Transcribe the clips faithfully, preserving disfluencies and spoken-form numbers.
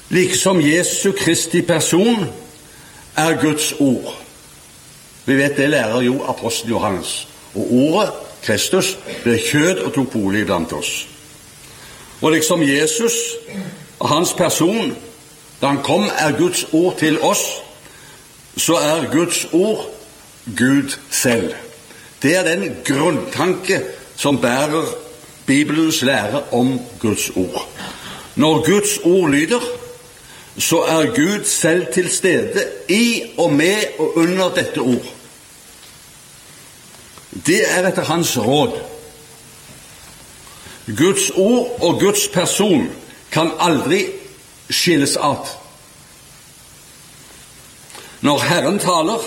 Liksom Jesu Kristi person er Guds ord. Vi vet det lærer jo apostelen Johannes. Og ordet, Kristus, ble kjød og tok bolig blant oss. Og liksom Jesus og hans person, da han kom, er Guds ord til oss, så er Guds ord Gud selv. Det er den grunntanke som bærer Bibelens lære om Guds ord. Når Guds ord lyder, så er Gud selv til stede i og med og under dette ord. Det er etter hans råd. Guds ord og Guds person kan aldri skilles ad. Når Herren taler,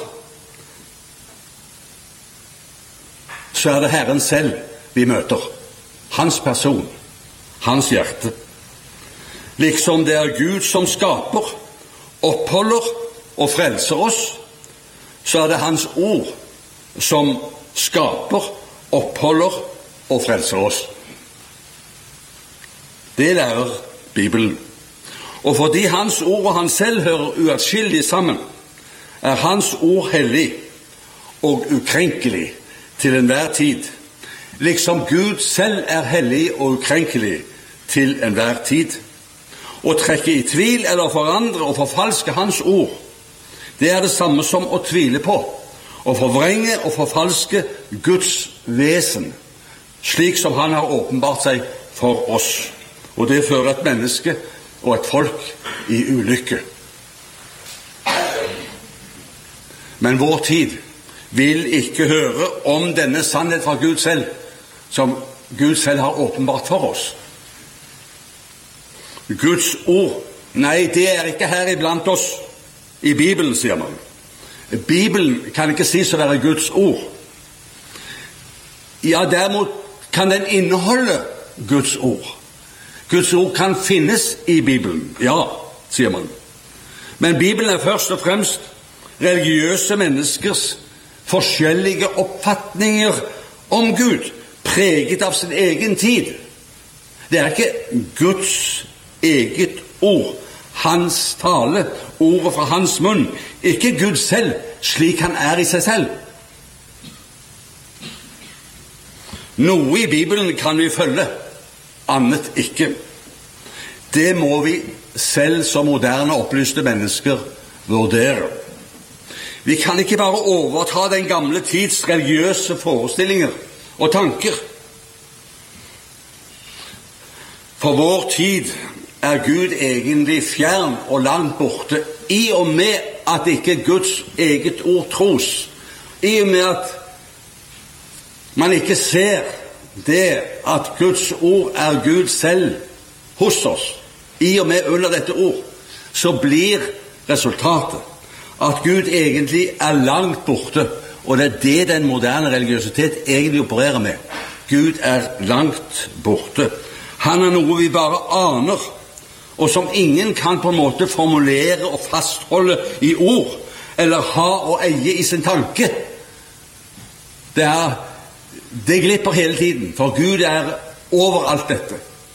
så er det Herren selv vi møter. Hans person, hans hjerte. Liksom det er Gud som skaper, oppholder og frelser oss, så er det hans ord som skaper, oppholder og frelser oss. Det lærer Bibelen. Og fordi hans ord og han selv hører uatskillig sammen, er hans ord hellig og ukrenkelig til enhver tid, liksom Gud selv er hellig og ukrenkelig til enhver tid. Å trekke i tvil eller forandre og forfalske hans ord, det er det samme som å tvile på, å forvrenge og forfalske Guds vesen, slik som han har åpenbart seg for oss. Og det fører et menneske og et folk i ulykke. Men vår tid vil ikke høre om denne sannhet fra Gud selv, som Gud selv har åpenbart for oss. Guds ord, nei, det er ikke her iblant oss i Bibelen, sier man. Bibelen kan ikke sies å være Guds ord. Ja, derimot kan den inneholde Guds ord. Guds ord kan finnes i Bibelen, ja, sier man. Men Bibelen er først og fremst religiøse menneskers forskjellige oppfatninger om Gud, preget av sin egen tid. Det er ikke Guds eget ord, hans tale, ordet fra hans munn, ikke Gud selv, slik han er i seg selv. Noe i Bibelen kan vi følge, annet ikke. Det må vi selv som moderne opplyste mennesker vurdere. Vi kan ikke bare overta den gamle tids religiøse forestillinger og tanker. For vår tid er Gud egentlig fjern og langt borte, i og med at ikke Guds eget ord tros, i og med at man ikke ser det at Guds ord er Gud selv hos oss, i og med under dette ord, så blir resultatet at Gud egentlig er langt borte, og det er det den moderne religiøsitet egentlig opererer med. Gud er langt borte. Han er noe vi bare aner, og som ingen kan på en måte formulere og fastholde i ord, eller ha og eie i sin tanke. Det er, det glipper hele tiden, for Gud er over alt dette.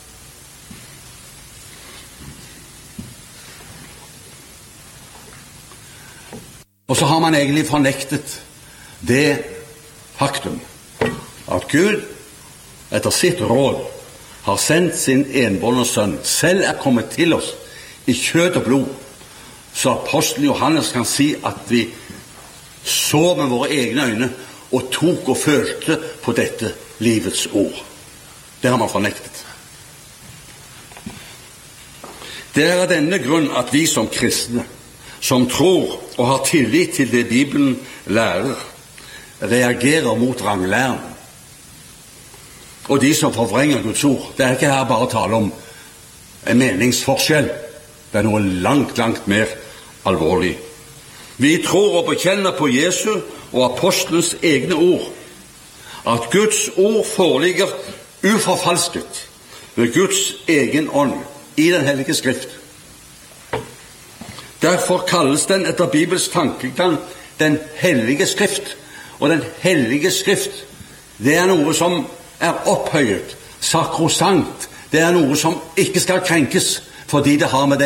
Og så har man egentlig fornektet det faktum at Gud etter sitt råd har sendt sin enbårne sønn, selv er kommet til oss i kjøtt og blod, så apostelen Johannes kan si at vi så med våre egne øyne og tok og følte på dette livets ord. Det har man fornektet. Det er av denne grunn at vi som kristne, som tror og har tillit til det Bibelen lærer, reagerer mot vranglæren. Og de som forvrenger Guds ord, det er ikke her bare å tale om en meningsforskjell. Det er noe langt, langt mer alvorlig. Vi tror og bekjenner på Jesu og apostelens egne ord, at Guds ord foreligger uforfalsket ved Guds egen ånd i den hellige skrift. Derfor kalles den etter Bibels tankegang den hellige skrift. Og den hellige skrift, det er noe som er opphøyet, sakrosankt. Det er noe som ikke skal krenkes, fordi det har med det